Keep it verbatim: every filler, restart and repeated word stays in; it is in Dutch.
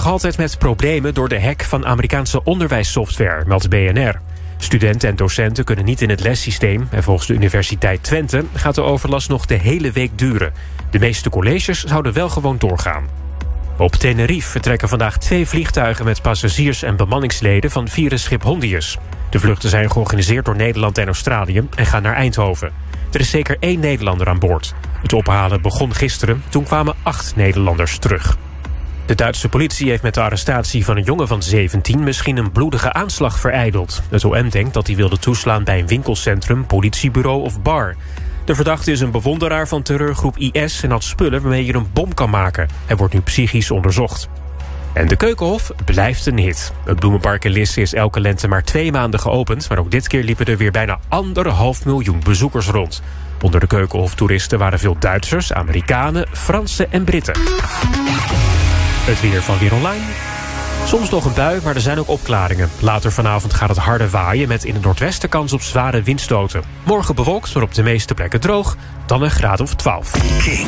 nog altijd met problemen door de hack van Amerikaanse onderwijssoftware, meldt B N R. Studenten en docenten kunnen niet in het lessysteem en volgens de Universiteit Twente gaat de overlast nog de hele week duren. De meeste colleges zouden wel gewoon doorgaan. Op Tenerife vertrekken vandaag twee vliegtuigen met passagiers en bemanningsleden van virusschip Hondius. De vluchten zijn georganiseerd door Nederland en Australië en gaan naar Eindhoven. Er is zeker één Nederlander aan boord. Het ophalen begon gisteren, toen kwamen acht Nederlanders terug. De Duitse politie heeft met de arrestatie van een jongen van zeventien... misschien een bloedige aanslag verijdeld. Het O M denkt dat hij wilde toeslaan bij een winkelcentrum, politiebureau of bar. De verdachte is een bewonderaar van terreurgroep I S... en had spullen waarmee je een bom kan maken. Hij wordt nu psychisch onderzocht. En de Keukenhof blijft een hit. Het bloemenpark in Lisse is elke lente maar twee maanden geopend... maar ook dit keer liepen er weer bijna anderhalf miljoen bezoekers rond. Onder de Keukenhof-toeristen waren veel Duitsers, Amerikanen, Fransen en Britten. Het weer van Weer Online. Soms nog een bui, maar er zijn ook opklaringen. Later vanavond gaat het harder waaien met in het noordwesten kans op zware windstoten. Morgen bewolkt, maar op de meeste plekken droog. Dan een graad of twaalf.